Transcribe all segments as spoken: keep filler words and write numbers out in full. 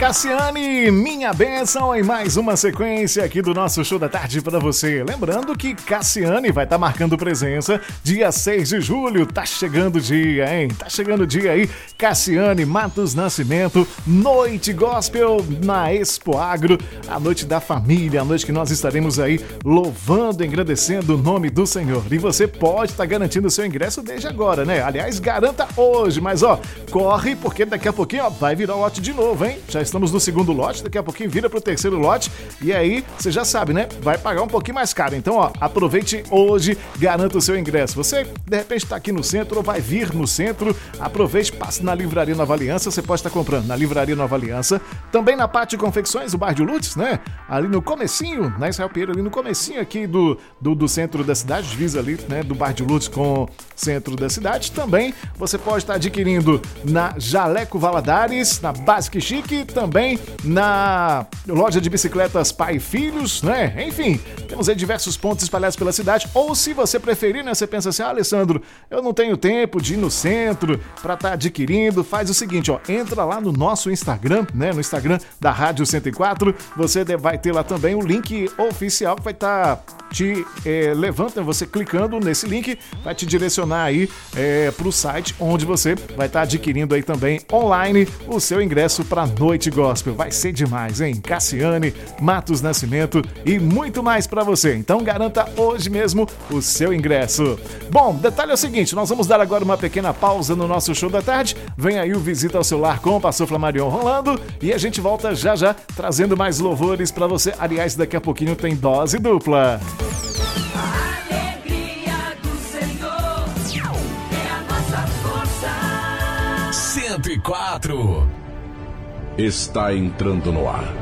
Cassiane, minha bênção, em mais uma sequência aqui do nosso show da tarde para você. Lembrando que Cassiane vai estar tá marcando presença dia seis de julho. Tá chegando o dia, hein? Tá chegando o dia aí. Cassiane Matos Nascimento, Noite Gospel na Expo Agro, a noite da família, a noite que nós estaremos aí louvando, engrandecendo o nome do Senhor. E você pode estar tá garantindo o seu ingresso desde agora, né? Aliás, garanta hoje, mas ó, corre porque daqui a pouquinho ó, vai virar o lote de novo, hein? Já estamos no segundo lote, daqui a pouquinho vira pro terceiro lote e aí, você já sabe, né? Vai pagar um pouquinho mais caro. Então, ó, aproveite hoje, garanta o seu ingresso. Você, de repente, tá aqui no centro ou vai vir no centro, aproveite, passe na Livraria Nova Aliança, você pode estar comprando na Livraria Nova Aliança, também na Pátio Confecções, o Bar de Lutz, né? Ali no comecinho, na Israel Pinheiro, ali no comecinho aqui do, do, do centro da cidade, divisa ali, né? Do Bar de Lutz com o centro da cidade. Também você pode estar adquirindo na Jaleco Valadares, na Basic Chic, também na loja de bicicletas Pai e Filhos, né? Enfim, temos aí diversos pontos espalhados pela cidade. Ou se você preferir, né? Você pensa assim, ah, Alessandro, eu não tenho tempo de ir no centro para estar tá adquirindo. Faz o seguinte, ó, entra lá no nosso Instagram, né? No Instagram da Rádio cento e quatro, você vai ter lá também o link oficial que vai estar tá te é, levando, você clicando nesse link, vai te direcionar aí é, para o site onde você vai estar tá adquirindo aí também online o seu ingresso para Noite Gospel. Vai ser demais, hein? Cassiane Matos Nascimento e muito mais para você. Então garanta hoje mesmo o seu ingresso. Bom, detalhe é o seguinte, nós vamos dar agora uma pequena pausa no nosso show da tarde. Vem aí o Visita ao Celular com o Pastor Flamarion rolando e a gente volta já já trazendo mais louvores para você. Aliás, daqui a pouquinho tem dose dupla. A alegria do Senhor é a nossa força. cento e quatro está entrando no ar.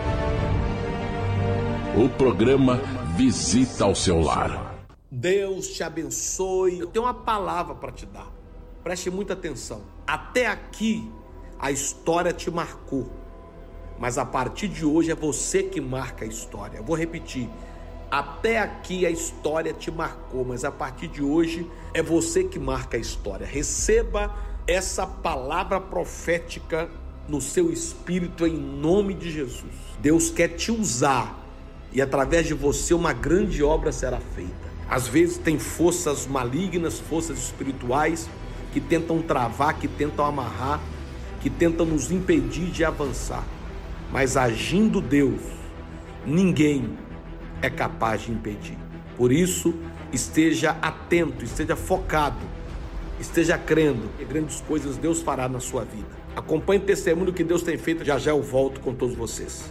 O programa Visita ao Seu Lar. Deus te abençoe. Eu tenho uma palavra para te dar. Preste muita atenção. Até aqui a história te marcou, mas a partir de hoje é você que marca a história. Eu vou repetir. Até aqui a história te marcou, mas a partir de hoje é você que marca a história. Receba essa palavra profética no seu espírito em nome de Jesus. Deus quer te usar e através de você uma grande obra será feita. Às vezes tem forças malignas, forças espirituais que tentam travar, que tentam amarrar, que tentam nos impedir de avançar. Mas agindo Deus, ninguém é capaz de impedir. Por isso, esteja atento, esteja focado, esteja crendo que grandes coisas Deus fará na sua vida. Acompanhe o testemunho que Deus tem feito. Já já eu volto com todos vocês.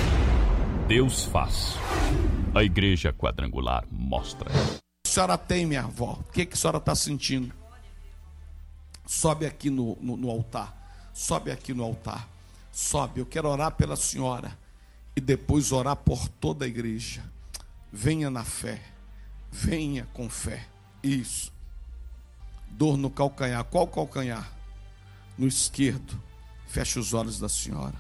Deus faz. A Igreja Quadrangular mostra. A senhora tem, minha avó. O que, que a senhora está sentindo? Sobe aqui no, no, no altar. Sobe aqui no altar. Sobe. Eu quero orar pela senhora e depois orar por toda a igreja. Venha na fé. Venha com fé. Isso. Dor no calcanhar. Qual calcanhar? No esquerdo. Feche os olhos da senhora.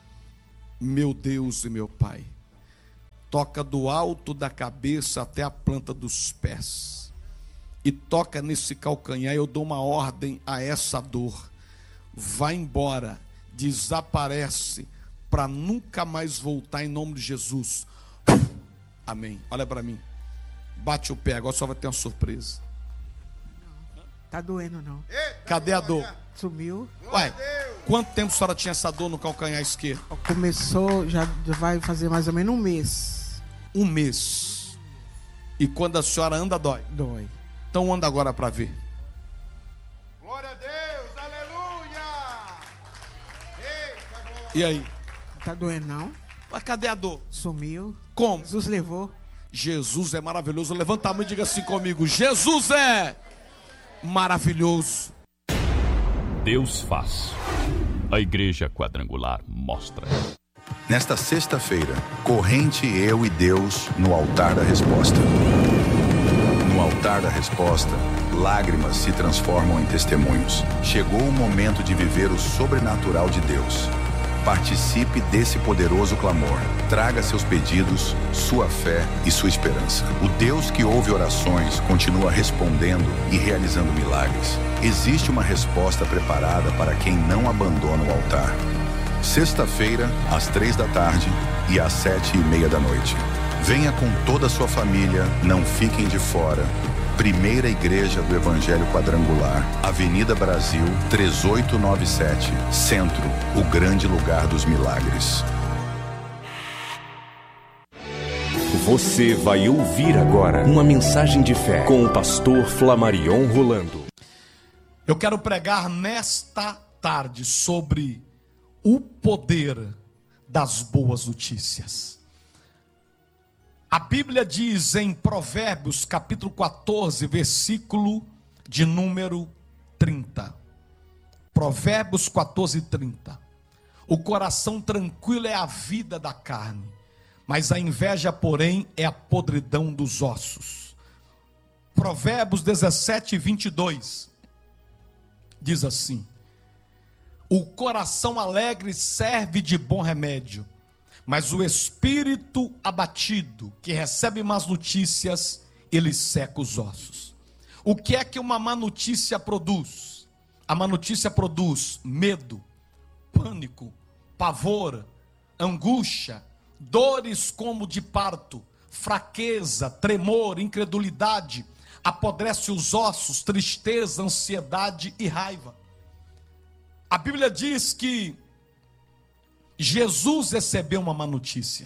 Meu Deus e meu Pai, toca do alto da cabeça até a planta dos pés e toca nesse calcanhar. Eu dou uma ordem a essa dor. Vai embora, desaparece para nunca mais voltar em nome de Jesus. Amém. Olha para mim. Bate o pé, agora só vai ter uma surpresa. Tá doendo não. Cadê a dor? Sumiu. Ué, quanto tempo a senhora tinha essa dor no calcanhar esquerdo? Começou, já vai fazer mais ou menos um mês. Um mês. E quando a senhora anda, dói? Dói. Então anda agora para ver. Glória a Deus, aleluia. Eita, glória. E aí? Tá doendo não? Mas cadê a dor? Sumiu. Como? Jesus levou. Jesus é maravilhoso. Levanta a mão e diga assim comigo: Jesus é maravilhoso. Deus faz. A Igreja Quadrangular mostra. Nesta sexta-feira, corrente eu e Deus no altar da resposta. No altar da resposta, lágrimas se transformam em testemunhos. Chegou o momento de viver o sobrenatural de Deus. Participe desse poderoso clamor. Traga seus pedidos, sua fé e sua esperança. O Deus que ouve orações continua respondendo e realizando milagres. Existe uma resposta preparada para quem não abandona o altar. Sexta-feira, às três da tarde e às sete e meia da noite. Venha com toda a sua família, não fiquem de fora. Primeira Igreja do Evangelho Quadrangular, Avenida Brasil, três oito nove sete, Centro, o grande lugar dos milagres. Você vai ouvir agora uma mensagem de fé com o pastor Flamarion Rolando. Eu quero pregar nesta tarde sobre o poder das boas notícias. A Bíblia diz em Provérbios, capítulo quatorze, versículo de número trinta. Provérbios quatorze, trinta. O coração tranquilo é a vida da carne, mas a inveja, porém, é a podridão dos ossos. Provérbios dezessete, vinte e dois. Diz assim: o coração alegre serve de bom remédio, mas o espírito abatido, que recebe más notícias, ele seca os ossos. O que é que uma má notícia produz? A má notícia produz medo, pânico, pavor, angústia, dores como de parto, fraqueza, tremor, incredulidade, apodrece os ossos, tristeza, ansiedade e raiva. A Bíblia diz que Jesus recebeu uma má notícia.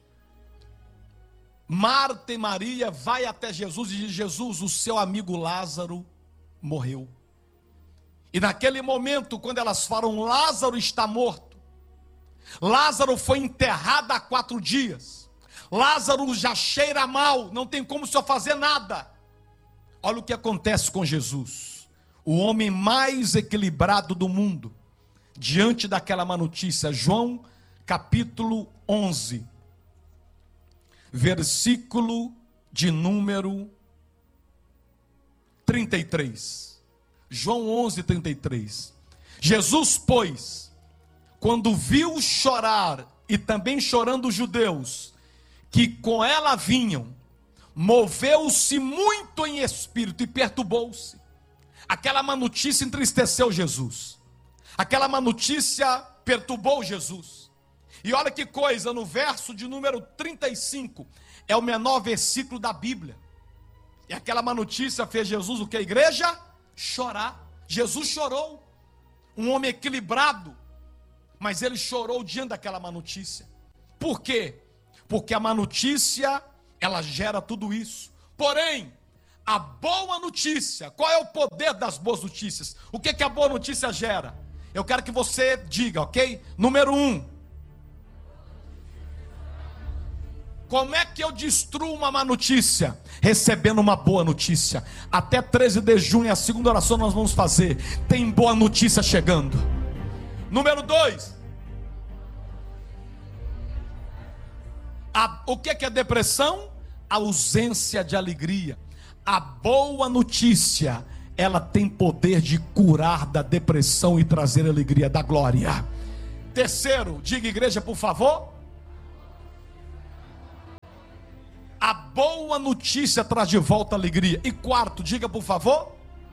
Marta e Maria vai até Jesus e diz: Jesus, o seu amigo Lázaro morreu. E naquele momento, quando elas falam, Lázaro está morto, Lázaro foi enterrado há quatro dias, Lázaro já cheira mal, não tem como o senhor fazer nada. Olha o que acontece com Jesus, o homem mais equilibrado do mundo, diante daquela má notícia. João capítulo onze, versículo de número trinta e três. João onze, trinta e três. Jesus, pois, quando viu chorar, e também chorando os judeus, que com ela vinham, moveu-se muito em espírito e perturbou-se. Aquela má notícia entristeceu Jesus. Aquela má notícia perturbou Jesus. E olha que coisa, no verso de número trinta e cinco, é o menor versículo da Bíblia. E aquela má notícia fez Jesus, o que a igreja? Chorar. Jesus chorou. Um homem equilibrado, mas ele chorou diante daquela má notícia. Por quê? Porque a má notícia, ela gera tudo isso. Porém, a boa notícia, qual é o poder das boas notícias? O que que a boa notícia gera? Eu quero que você diga, ok? Número um. Como é que eu destruo uma má notícia? Recebendo uma boa notícia. Até treze de junho, a segunda oração nós vamos fazer. Tem boa notícia chegando. Número dois. A, o que que é depressão? A ausência de alegria. A boa notícia, ela tem poder de curar da depressão e trazer alegria da glória. Terceiro, diga igreja por favor. A boa notícia traz de volta alegria. E quarto, diga por favor.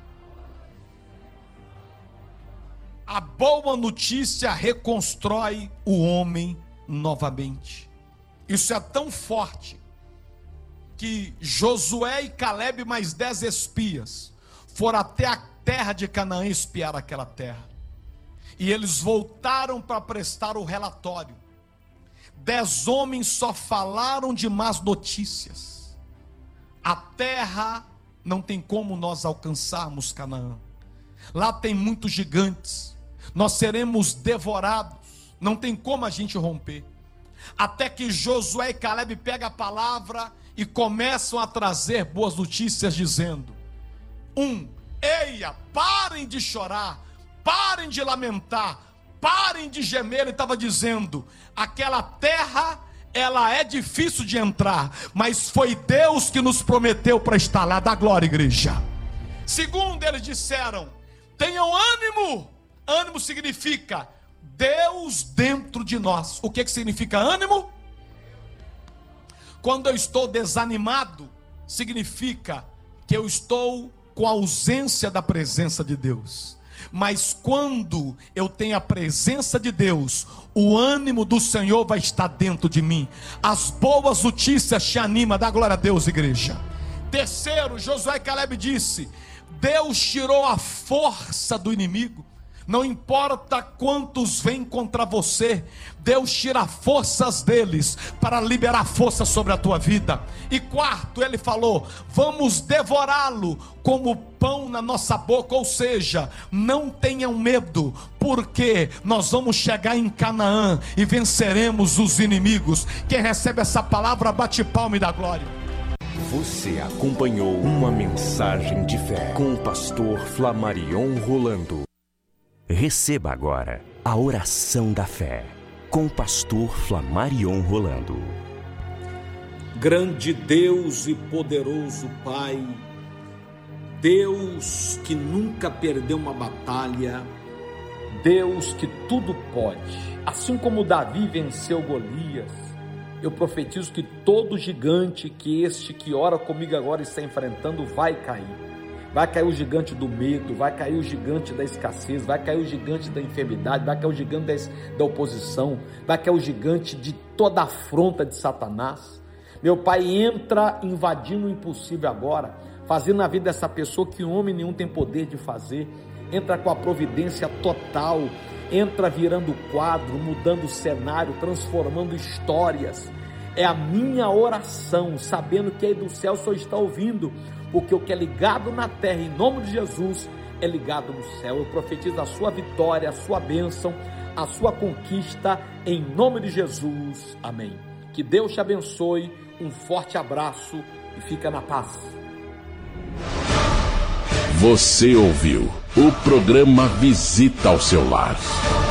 A boa notícia reconstrói o homem novamente. Isso é tão forte que Josué e Caleb mais dez espias foram até a terra de Canaã espiar aquela terra. E eles voltaram para prestar o relatório. Dez homens só falaram de más notícias. A terra não tem como nós alcançarmos Canaã. Lá tem muitos gigantes. Nós seremos devorados. Não tem como a gente romper. Até que Josué e Caleb pegam a palavra e começam a trazer boas notícias, dizendo: um, eia, parem de chorar, parem de lamentar, parem de gemer. Ele estava dizendo: aquela terra, ela é difícil de entrar, mas foi Deus que nos prometeu para estar lá. Dá glória, igreja. Segundo, eles disseram: tenham ânimo. Ânimo significa Deus dentro de nós. O que que significa ânimo? Quando eu estou desanimado, significa que eu estou com a ausência da presença de Deus. Mas quando eu tenho a presença de Deus, o ânimo do Senhor vai estar dentro de mim. As boas notícias te animam. Dá glória a Deus, igreja. Terceiro, Josué e Caleb disse: Deus tirou a força do inimigo. Não importa quantos vêm contra você, Deus tira forças deles para liberar força sobre a tua vida. E quarto, ele falou: vamos devorá-lo como pão na nossa boca. Ou seja, não tenham medo, porque nós vamos chegar em Canaã e venceremos os inimigos. Quem recebe essa palavra, bate palma e dá glória. Você acompanhou uma mensagem de fé com o pastor Flamarion Rolando. Receba agora a oração da fé com o pastor Flamarion Rolando. Grande Deus e poderoso Pai, Deus que nunca perdeu uma batalha, Deus que tudo pode, assim como Davi venceu Golias, eu profetizo que todo gigante que este que ora comigo agora está enfrentando vai cair. Vai cair o gigante do medo, vai cair o gigante da escassez, vai cair o gigante da enfermidade, vai cair o gigante da, da oposição, vai cair o gigante de toda a afronta de Satanás. Meu Pai, entra invadindo o impossível agora, fazendo na vida dessa pessoa que homem nenhum tem poder de fazer. Entra com a providência total, entra virando o quadro, mudando o cenário, transformando histórias. É a minha oração, sabendo que aí do céu o Senhor está ouvindo, porque o que é ligado na terra, em nome de Jesus, é ligado no céu. Eu profetizo a sua vitória, a sua bênção, a sua conquista, em nome de Jesus, amém. Que Deus te abençoe, um forte abraço e fica na paz. Você ouviu o programa Visita ao Seu Lar.